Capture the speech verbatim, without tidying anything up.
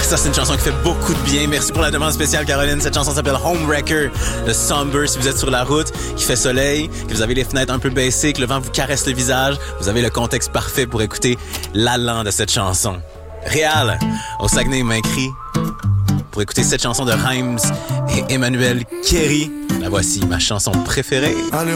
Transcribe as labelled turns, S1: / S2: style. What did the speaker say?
S1: Ça, c'est une chanson qui fait beaucoup de bien. Merci pour la demande spéciale, Caroline. Cette chanson s'appelle Homewrecker de Somber. Si vous êtes sur la route, qu'il fait soleil, que vous avez les fenêtres un peu baissées, que le vent vous caresse le visage, vous avez le contexte parfait pour écouter l'allant de cette chanson. Réal, au Saguenay-Maincry, pour écouter cette chanson de Rhymes et Emmanuel Kerry. La voici, ma chanson préférée.
S2: Allez,